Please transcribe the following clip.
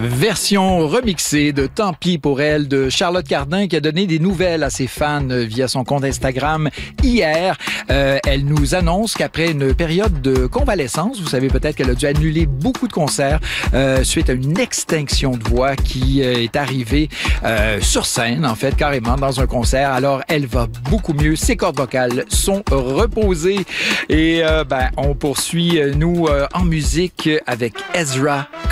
Version remixée de Tant pis pour elle de Charlotte Cardin qui a donné des nouvelles à ses fans via son compte Instagram hier. Elle nous annonce qu'après une période de convalescence, vous savez peut-être qu'elle a dû annuler beaucoup de concerts suite à une extinction de voix qui est arrivée sur scène, en fait, carrément dans un concert. Alors, elle va beaucoup mieux. Ses cordes vocales sont reposées. Et on poursuit, nous, en musique avec Ezra